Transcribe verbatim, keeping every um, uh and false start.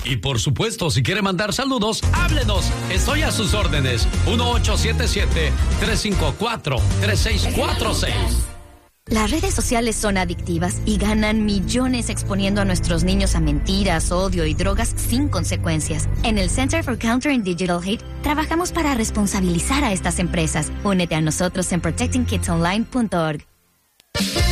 Y por supuesto, si quiere mandar saludos, háblenos. Estoy a sus órdenes. uno ocho siete siete, tres cinco cuatro, tres seis cuatro seis. Las redes sociales son adictivas y ganan millones exponiendo a nuestros niños a mentiras, odio y drogas sin consecuencias. En el Center for Countering Digital Hate trabajamos para responsabilizar a estas empresas. Únete a nosotros en protecting kids online punto org.